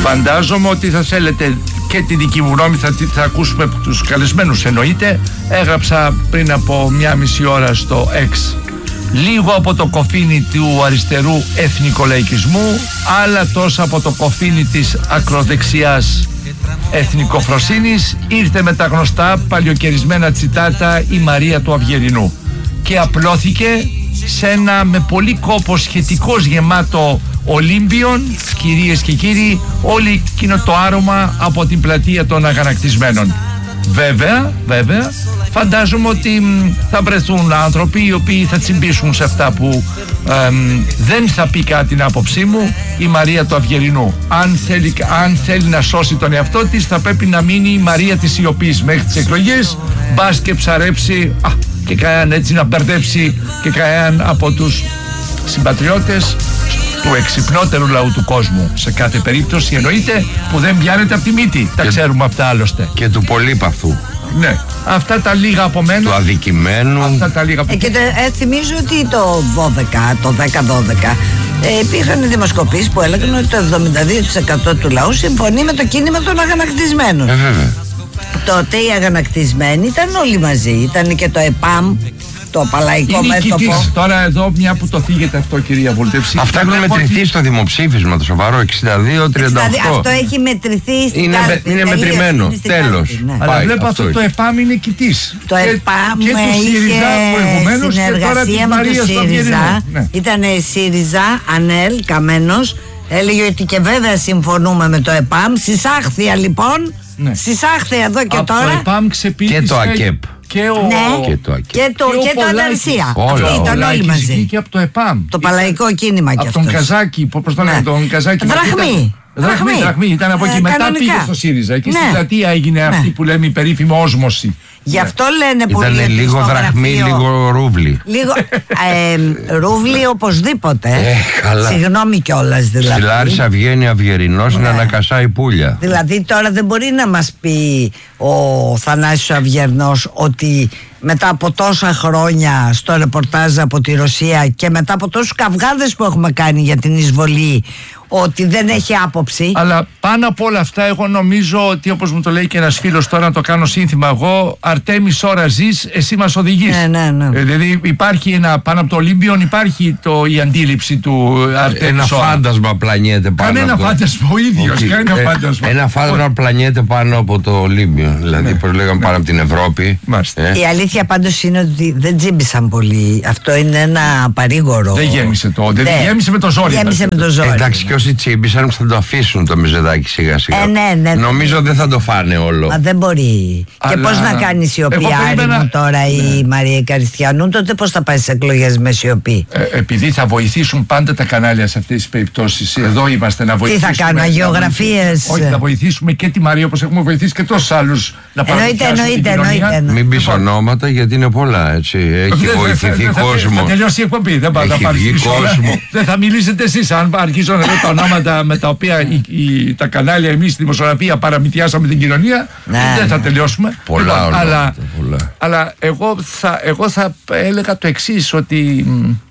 Φαντάζομαι ότι θα θέλετε και τη δική μου γνώμη, θα ακούσουμε τους καλεσμένους εννοείται. Έγραψα πριν από 1,5 ώρα στο X λίγο από το κοφίνι του αριστερού εθνικολαϊκισμού, άλλα τόσα από το κοφίνι της ακροδεξιάς εθνικοφροσύνης. Ήρθε με τα γνωστά παλιοκαιρισμένα τσιτάτα η Μαρία του Αυγερινού και απλώθηκε σε ένα με πολύ κόπο σχετικώς γεμάτο Ολύμπιον, κυρίες και κύριοι, όλη εκείνο το άρωμα από την πλατεία των αγανακτισμένων. Βέβαια, φαντάζομαι ότι θα βρεθούν άνθρωποι οι οποίοι θα τσιμπήσουν σε αυτά που δεν θα πει κάτι την άποψή μου η Μαρία του Αυγερινού. Αν θέλει να σώσει τον εαυτό της, θα πρέπει να μείνει η Μαρία της σιωπής μέχρι τις εκλογές, μπας και ψαρέψει και κανέναν, έτσι να μπερδέψει και κανέναν από τους συμπατριώτες του εξυπνότερου λαού του κόσμου. Σε κάθε περίπτωση εννοείται, που δεν πιάνεται από τη μύτη. Τα ξέρουμε αυτά άλλωστε. Και του πολύπαθου. Ναι, αυτά τα λίγα από μένα. Του αδικημένου. Αυτά τα λίγα από και θυμίζω ότι το 10-12 υπήρχαν δημοσκοπήσεις που έλεγαν ότι το 72% του λαού συμφωνεί με το κίνημα των αγανακτισμένων. Βέβαια. Τότε οι αγανακτισμένοι ήταν όλοι μαζί. Ήταν και το ΕΠΑΜ, το παλαϊκό μέτωπο. Τώρα εδώ, μια που το θίγεται αυτό, κυρία Βολτεύση. Αυτά έχουν μετρηθεί στο δημοψήφισμα το σοβαρό, 62-38. Αυτό έχει μετρηθεί στην κάρτη. Είναι μετρημένο. Τέλος. Ναι. Αλλά βλέπω αυτό το ΕΠΑΜ είναι κοιτής. Το ΕΠΑΜ είχε συνεργασία με το ΣΥΡΙΖΑ. Ήταν ΣΥΡΙΖΑ, ΑΝΕΛ, Καμένος. Έλεγε ότι και βέβαια συμφωνούμε με το ΕΠΑΜ. Συσάχθεια λοιπόν. Συσάχθεια εδώ και τώρα. Το ΕΠΑΜ ξεπίδησε. Και το ΑΚΕΠ. Και το Αναρσία. Αυτοί ήταν όλοι μαζί. Και από το ΕΠΑΜ. Το παλαϊκό κίνημα και αυτό. Από τον Καζάκη, πώς το λένε, τον Καζάκη. Δραχμή. Ήταν από εκεί. Μετά πήγε στο ΣΥΡΙΖΑ. Και στην πλατεία έγινε αυτή που λέμε η περίφημη όσμωση. Γι' αυτό λένε πολύ. Ήταν λίγο δραχμή, λίγο ρούβλι. Ρούβλι οπωσδήποτε. Συγγνώμη κιόλας δηλαδή. Στη Λάρισα βγαίνει Αυγερινός να ανακασάει πουλια. Δηλαδή τώρα δεν μπορεί να μας πει ο Θανάσης Αυγερνός ότι μετά από τόσα χρόνια στο ρεπορτάζ από τη Ρωσία και μετά από τόσους καυγάδες που έχουμε κάνει για την εισβολή, ότι δεν έχει άποψη. Αλλά πάνω από όλα αυτά, εγώ νομίζω ότι, όπως μου το λέει και ένας φίλος, τώρα να το κάνω σύνθημα εγώ, Αρτέμις ώρα ζεις, εσύ μας οδηγείς. Ναι. Δηλαδή υπάρχει πάνω από το Ολύμπιον υπάρχει η αντίληψη του Αρτέμις ώρα. Ένα φάντασμα πλανιέται πάνω. Κανένα φάντασμα ο ίδιος. Ένα φάντασμα πλανιέται πάνω από το Ολύμπιο. Δηλαδή, πώς λέγαμε, πάνω από την Ευρώπη. Η αλήθεια πάντως είναι ότι δεν τζίμπησαν πολύ. Αυτό είναι ένα παρήγορο. Δεν γέμισε δεν γέμισε με το ζόρι. Εντάξει, και όσοι τσίμπησαν θα το αφήσουν το μεζεδάκι σιγά σιγά. Ναι. Νομίζω δεν θα το φάνε όλο. Μα δεν μπορεί. Και πώς να κάνει σιωπή άρημο τώρα η Μαρία Καριστιανού, τότε πώς θα πάει στις εκλογές με σιωπή. Επειδή θα βοηθήσουν πάντα τα κανάλια σε αυτές τις περιπτώσεις. Εδώ είμαστε να βοηθήσουμε. Τι θα κάνουμε, αγιογραφίες. Όχι, θα βοηθήσουμε και τη Μαρία όπως έχουμε βοηθήσει και τόσους άλλους να παρακολουθήσουν. Εννοείται. Μην πεις ονόματα γιατί είναι πολλά, έτσι. Έχει βοηθηθεί κόσμο. Θα τελειώσει η εκπομπή. Δεν θα Δεν θα μιλήσετε εσείς αν αρχίσω να λέω τα ονόματα με τα οποία τα κανάλια εμείς στη δημοσιογραφία παραμυθιάσαμε την κοινωνία. Δεν θα τελειώσουμε. Πολλά ονόματα. Αλλά εγώ θα έλεγα το εξής, ότι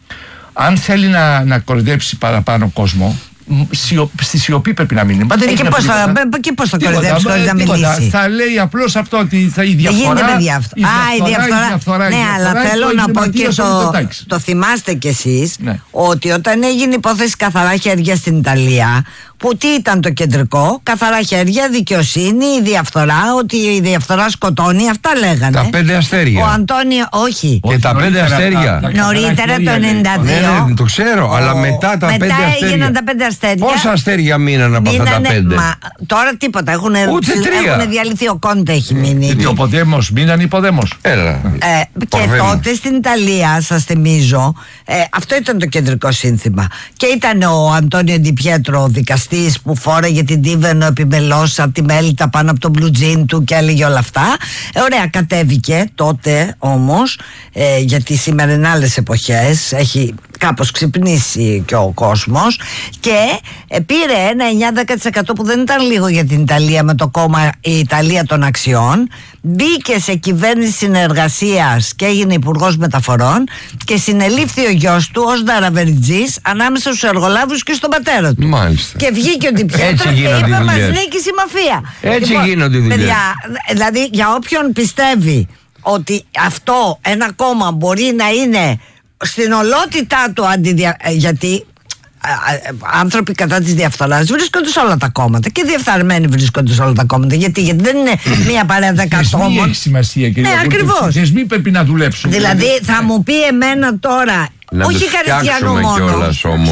αν θέλει να κοροϊδέψει παραπάνω κόσμο, στη σιωπή πρέπει να μείνει. Και πώς θα κοροϊδέψει χωρίς να μιλήσει. Θα λέει απλώς αυτό, ότι η διαφθορά. Η διαφθορά. Ναι, αλλά θέλω να πω και το θυμάστε κι εσείς ότι όταν έγινε υπόθεση καθαρά χέρια στην Ιταλία, που τι ήταν το κεντρικό, καθαρά χέρια, δικαιοσύνη, η διαφθορά, ότι η διαφθορά σκοτώνει, αυτά λέγανε. Τα 5 αστέρια. Ο Αντώνιο, όχι. Και τα 5 αστέρια. Νωρίτερα το 92. Ναι, το ξέρω, αλλά μετά τα 5 αστέρια. Μετά έγιναν τα 5 αστέρια. Πόσα αστέρια μείναν από αυτά τα 5? Τώρα τίποτα. Έχουν διαλυθεί, ο Κόντε έχει μείνει. Ο Ποδέμος, μείναν οι Ποδέμος. Έλα. Και τότε στην Ιταλία, σας θυμίζω, αυτό ήταν το κεντρικό σύνθημα. Και ήταν ο Αντώνιο Ντιπιέτρο, δικαστής, που φόραγε την Τίβενο επιμελώς από τη μέλητα πάνω από τον μπλουτζίν του και έλεγε όλα αυτά. Ωραία, κατέβηκε τότε όμως, γιατί σήμερα είναι άλλες εποχές, έχει κάπως ξυπνήσει και ο κόσμος, και πήρε ένα 9-10% που δεν ήταν λίγο για την Ιταλία, με το κόμμα η Ιταλία των Αξιών, μπήκε σε κυβέρνηση συνεργασίας και έγινε υπουργός μεταφορών και συνελήφθη ο γιος του ως δαραβεριτζής ανάμεσα στους εργολάβους και στον πατέρα του. Μάλιστα. Και βγήκε ο Ντιπιέτρο και είπε μας νίκησε η μαφία. Έτσι γίνονται οι δουλειές. Παιδιά, δηλαδή για όποιον πιστεύει ότι αυτό ένα κόμμα μπορεί να είναι στην ολότητά του γιατί άνθρωποι κατά της διαφθοράς βρίσκονται σε όλα τα κόμματα και διεφθαρμένοι βρίσκονται σε όλα τα κόμματα. Γιατί δεν είναι μία παρέα 10 ατόμων. Δεν έχει σημασία, κυρία. Ναι, ακριβώς. Οι θεσμοί πρέπει να δουλέψουν. Δηλαδή θα μου πει εμένα τώρα, να όχι Καριστιανού μόνο,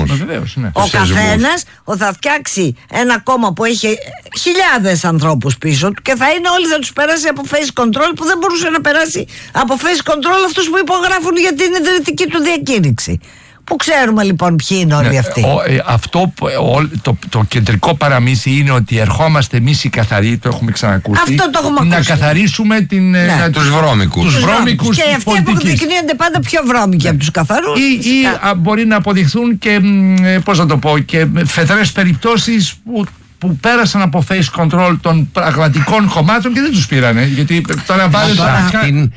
ο καθένας θα φτιάξει ένα κόμμα που έχει χιλιάδες ανθρώπους πίσω του και θα είναι όλοι, θα τους περάσει από face control που δεν μπορούσε να περάσει από face control αυτούς που υπογράφουν για την ιδρυτική του διακήρυξη. Πού ξέρουμε λοιπόν ποιοι είναι όλοι αυτοί. Αυτό το κεντρικό παραμύθι είναι ότι ερχόμαστε εμείς οι καθαροί, το έχουμε ξανακούσει. Αυτό το έχουμε να ακούσει. καθαρίσουμε τους βρώμικους. Και αυτοί αποδεικνύονται πάντα πιο βρώμικοι από τους καθαρούς. Ή μπορεί να αποδειχθούν και, πώς να το πω, και φεδρές περιπτώσεις που πέρασαν από face control των πραγματικών κομμάτων και δεν τους πήρανε. Γιατί τώρα βάλετε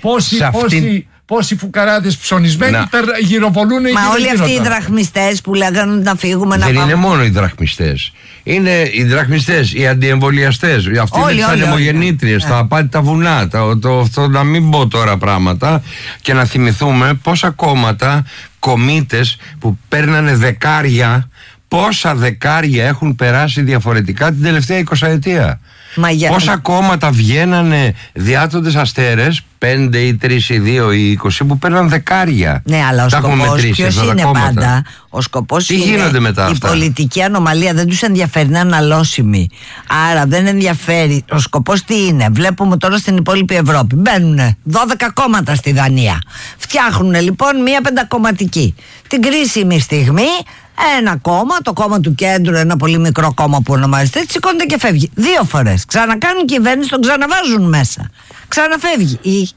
πόσοι φουκαράδες ψωνισμένοι γυροβολούν. Μα όλοι αυτοί οι δραχμιστές που λέγανε να φύγουμε να πάμε. Δεν είναι μόνο οι δραχμιστές. Είναι οι δραχμιστές, οι αντιεμβολιαστές, αυτοί με τις ανεμογεννήτριες, τα απάτητα βουνά. Αυτό να μην πω τώρα πράγματα και να θυμηθούμε πόσα κόμματα, κομίτες που παίρνανε δεκάρια, πόσα δεκάρια έχουν περάσει διαφορετικά την τελευταία 20 ετία. Πόσα κόμματα βγαίνανε διάτοντες αστέρες, 5 ή 3 ή 2 ή 20 που παίρναν δεκάρια. Ναι, αλλά ο σκοπός ποιος είναι πάντα? Ο σκοπός είναι η πολιτική ανομαλία. Δεν τους ενδιαφέρει να είναι αναλώσιμοι. Άρα δεν ενδιαφέρει. Ο σκοπός τι είναι? Βλέπουμε τώρα στην υπόλοιπη Ευρώπη. Μπαίνουν 12 κόμματα στη Δανία. Φτιάχνουν λοιπόν μία πεντακομματική. Την κρίσιμη στιγμή ένα κόμμα, το κόμμα του κέντρου, ένα πολύ μικρό κόμμα που ονομάζεται έτσι, σηκώνεται και φεύγει. 2 φορές. Ξανακάνουν κυβέρνηση, τον ξαναβάζουν μέσα. Ξαναφεύγει.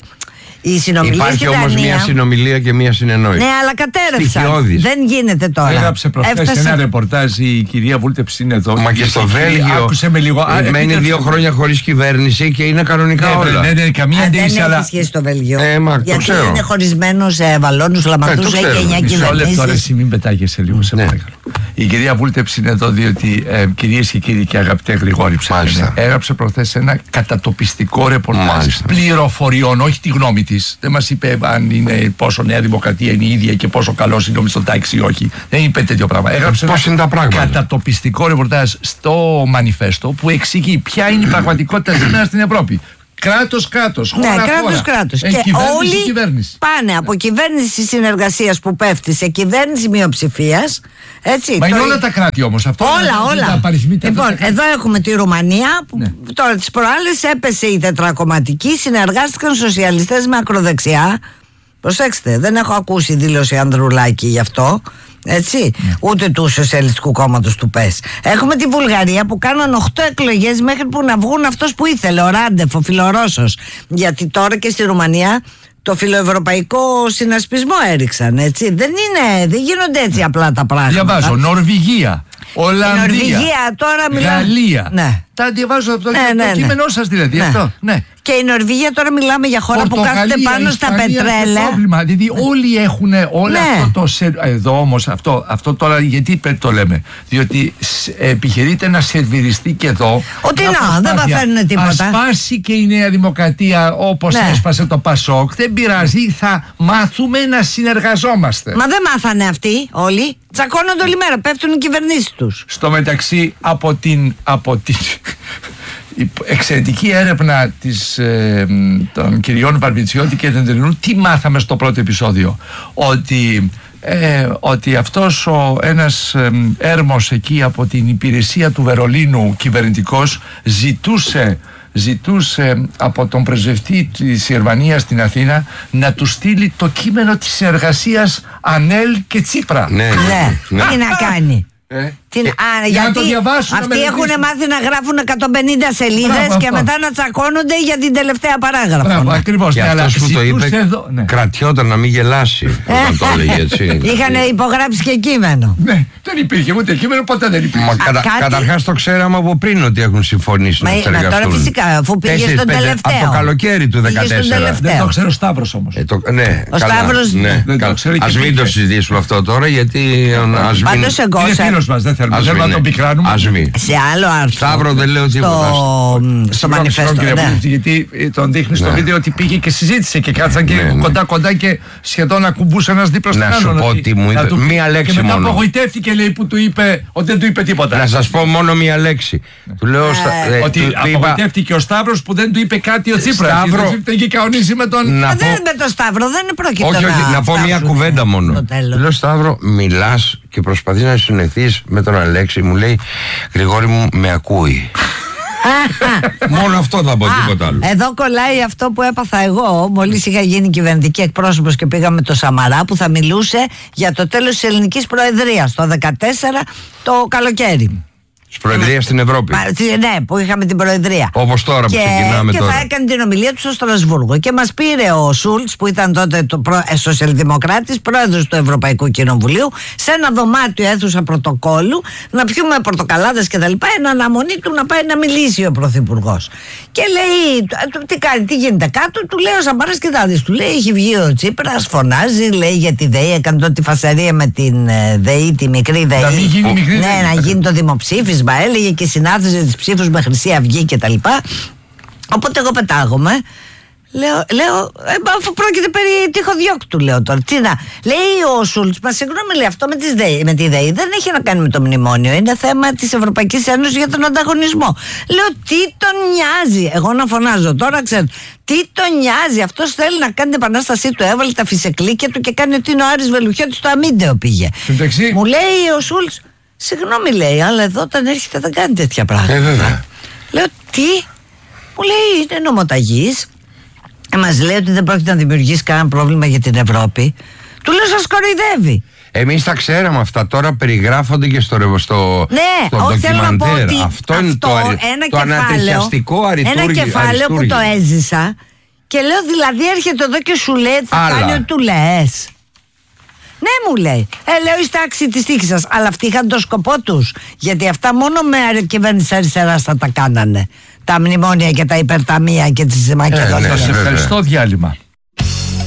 Η συνομιλία υπάρχει όμως μια συνομιλία και μια συνεννόηση. Ναι, αλλά κατέρευσαν. Δεν γίνεται τώρα. Έγραψε προχθές ένα ρεπορτάζ η κυρία Βούλτεψη είναι εδώ. Μα και στο Βέλγιο. Άκουσε με λίγο. Μένει 2 χρόνια χωρίς κυβέρνηση και είναι κανονικά όλα. Ναι, καμία αντίρρηση. Δεν έχει σχέση στο Βέλγιο. Γιατί είναι χωρισμένο σε βαλόνους, λαμπαδούς, έχει 9 κυβερνήσεις. Τώρα εσύ μην πετάγεσαι λίγο, σε παρακαλώ. Η κυρία Βούλτεψη είναι εδώ διότι κυρίες και κύριοι και αγαπητέ Γρηγόρη Ψάλινε, έγραψε προχθές ένα κατατοπιστικό ρεπορτάζ πληροφοριών, όχι τη γνώμη της. Δεν μας είπε αν είναι πόσο Νέα Δημοκρατία είναι η ίδια και πόσο καλός είναι ο Μητσοτάκης ή όχι. Δεν είπε τέτοιο πράγμα. Έγραψε ένα κατατοπιστικό ρεπορτάζ στο Μανιφέστο που εξηγεί ποια είναι η πραγματικότητα σήμερα στην Ευρώπη. Κράτος, χώρα. Ναι, κράτος. Και όλοι πάνε από κυβέρνηση συνεργασίας που πέφτει σε κυβέρνηση μειοψηφίας. Έτσι. Μα είναι όλα τα κράτη όμως. Αυτό όλα. Λοιπόν, εδώ έχουμε τη Ρουμανία που τώρα τις προάλλες έπεσε η τετρακομματική, συνεργάστηκαν σοσιαλιστές με ακροδεξιά. Προσέξτε, δεν έχω ακούσει δήλωση Ανδρουλάκη γι' αυτό. Έτσι, ούτε του Σοσιαλιστικού Κόμματος του ΠΕΣ. Έχουμε τη Βουλγαρία που κάναν 8 εκλογές μέχρι που να βγουν αυτός που ήθελε, ο Ράντεφ, ο φιλορώσος. Γιατί τώρα και στη Ρουμανία το φιλοευρωπαϊκό συνασπισμό έριξαν, έτσι. Δεν γίνονται έτσι απλά τα πράγματα. Διαβάζω, Νορβηγία, Ολλανδία, Νορβηγία, τώρα Γαλλία. Ναι. Τα διαβάζω από το κείμενό σας δηλαδή. Αυτό. Ναι. Και η Νορβηγία τώρα μιλάμε για χώρα που κάθεται πάνω στα πετρέλαια. Πρόβλημα, δηλαδή όλοι έχουν όλα αυτό το εδώ όμως αυτό τώρα γιατί το λέμε? Διότι επιχειρείται να σερβιριστεί και εδώ. Ότι δεν παθαίνουν τίποτα. Ας σπάσει και η Νέα Δημοκρατία όπως έσπασε το Πασόκ. Δεν πειράζει, θα μάθουμε να συνεργαζόμαστε. Μα δεν μάθανε αυτοί όλοι. Τσακώνονται όλη μέρα, πέφτουν οι κυβερνήσεις τους. Στο μεταξύ από την εξαιρετική έρευνα των κυριών Βαρβιτσιώτη και Δεντρινού, τι μάθαμε στο πρώτο επεισόδιο? Ότι αυτός ένας έρμος εκεί από την υπηρεσία του Βερολίνου κυβερνητικός ζητούσε από τον πρεσβευτή της Γερμανίας στην Αθήνα να του στείλει το κείμενο της συνεργασίας Ανέλ και Τσίπρα. Τι να κάνει? Για να το διαβάσουν. Αυτοί έχουν μάθει να γράφουν 150 σελίδες και μετά να τσακώνονται για την τελευταία παράγραφο. Ακριβώς. Και αυτός που το είπε κρατιόταν να μην γελάσει όταν το έλεγε έτσι. Είχαν υπογράψει και κείμενο. Ναι, δεν υπήρχε ούτε κείμενο, ποτέ δεν υπήρχε. Καταρχάς το ξέραμε από πριν ότι έχουν συμφωνήσει να συνεργαστούν. Τώρα φυσικά, αφού πήγε στον τελευταίο. Από το καλοκαίρι του 2014. Δεν το ξέρω ο Σταύρος όμως. Ο Σταύρος δεν το ξέρει. Ας μην το συζητήσουμε αυτό τώρα, γιατί είναι φίλος μας, δεν θέλουμε να τον πικράνουμε. Σε άλλο άρθρο. Σταύρο δεν λέω τίποτα. Στο μανιφέστο. Γιατί τον δείχνει στο βίντεο ότι πήγε και συζήτησε και κάτσαν και κοντά και σχεδόν ακουμπούσε ένας δίπλα στον άλλον. Να σου πω τι μου είπε, μία λέξη μόνο. Και μετά απογοητεύτηκε, λέει, που του είπε ότι δεν του είπε τίποτα. Να σας πω μόνο μία λέξη. Του λέω ότι απογοητεύτηκε ο Σταύρος που δεν του είπε κάτι ο Τσίπρας. Δεν είχε κανονίσει με τον. Με τον Σταύρο δεν πρόκειται. Όχι, να πω μία κουβέντα μόνο. Του λέω, Σταύρο, μιλάς και προσπαθείς να συνοηθείς με τον Αλέξη. Μου λέει, Γρηγόρη μου, με ακούει. Μόνο αυτό θα πω, τίποτα άλλο. Εδώ κολλάει αυτό που έπαθα εγώ μόλις είχα γίνει κυβερνητική εκπρόσωπος και πήγαμε το Σαμαρά, που θα μιλούσε για το τέλος της ελληνικής προεδρίας το 2014 το καλοκαίρι. Προεδρία στην Ευρώπη. Ναι, που είχαμε την Προεδρία. Όπως τώρα που ξεκινάμε τώρα. Και θα έκανε την ομιλία του στο Στρασβούργο. Και μας πήρε ο Σούλτς, που ήταν τότε σοσιαλδημοκράτης, πρόεδρος του Ευρωπαϊκού Κοινοβουλίου, σε ένα δωμάτιο αίθουσα πρωτοκόλλου, να πιούμε πορτοκαλάδες κτλ. Εν αναμονή του να πάει να μιλήσει ο Πρωθυπουργός. Και λέει, τι γίνεται κάτω, του λέει ο Σαμαράς, κοιτάξτε, του λέει, έχει βγει ο Τσίπρας, φωνάζει, λέει για τη ΔΕΗ, έκανε τότε τη φασαρία με την ΔΕΗ, τη μικρή ΔΕΗ. Να γίνει το δημοψήφισμα. Έλεγε και συνάθιζε τις ψήφους με Χρυσή Αυγή και τα λοιπά. Οπότε εγώ πετάγομαι. Λέω, αφού πρόκειται περί τυχοδιώκτου, λέω τώρα. Τι να. Λέει ο Σούλτς, μα συγγνώμη, λέει, αυτό με τη ΔΕΗ δεν έχει να κάνει με το μνημόνιο. Είναι θέμα της Ευρωπαϊκής Ένωσης για τον ανταγωνισμό. Λέω, τι τον νοιάζει. Εγώ να φωνάζω τώρα, ξέρω. Τι τον νοιάζει. Αυτός θέλει να κάνει την επανάστασή του. Έβαλε τα φυσεκλίκια του και κάνει ότι είναι ο Άρης Βελουχιώτης στο αμίντεο πήγε. Μου λέει ο Σούλτς, συγγνώμη, λέει, αλλά εδώ όταν έρχεται δεν κάνει τέτοια πράγματα. Λέω, τι? Μου λέει, είναι νομοταγής. Μας λέει ότι δεν πρόκειται να δημιουργήσει κανένα πρόβλημα για την Ευρώπη. Του λέω, σας κοροϊδεύει. Εμείς τα ξέραμε αυτά, τώρα περιγράφονται και στο ντοκιμαντέρ. Αυτό είναι το ανατριχιαστικό αριστούργημα. Ένα κεφάλαιο που το έζησα και λέω, δηλαδή έρχεται εδώ και σου λέει, θα κάνει ό,τι του λες. Ναι, μου λέει. Λέω, είστε άξιοι της τύχης σας. Αλλά αυτοί είχαν το σκοπό τους. Γιατί αυτά μόνο με κυβέρνηση αριστεράς θα τα κάνανε. Τα μνημόνια και τα υπερταμεία και τις Μακεδονίες. Ευχαριστώ, διάλειμμα.